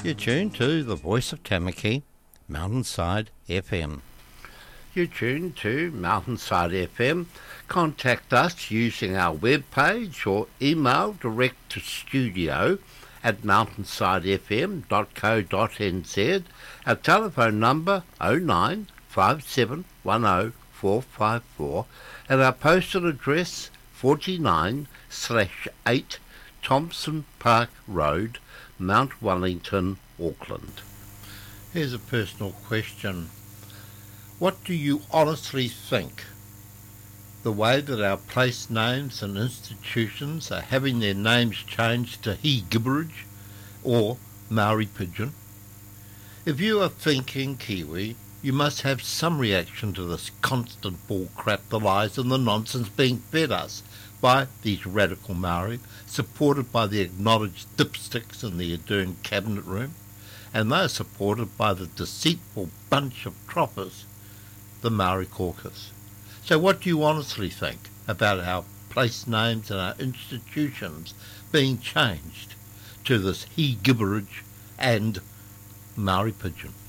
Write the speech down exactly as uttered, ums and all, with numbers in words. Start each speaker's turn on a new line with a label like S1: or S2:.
S1: You're tuned to the voice of Tamaki, Mountainside F M.
S2: You're tuned to Mountainside F M. Contact us using our webpage or email direct to studio at mountainside f m dot co dot n z. Our telephone number oh nine five seven one oh four five four and our postal address forty-nine slash eight Thompson Park Road, Mount Wellington, Auckland.
S1: Here's a personal question. What do you honestly think? The way that our place names and institutions are having their names changed to he gibberage or Maori pidgin? If you are thinking Kiwi, you must have some reaction to this constant bull crap, the lies and the nonsense being fed us by these radical Maori, supported by the acknowledged dipsticks in the Adern cabinet room, and they are supported by the deceitful bunch of troppers, the Maori caucus. So what do you honestly think about our place names and our institutions being changed to this he gibberage and Maori pidgin?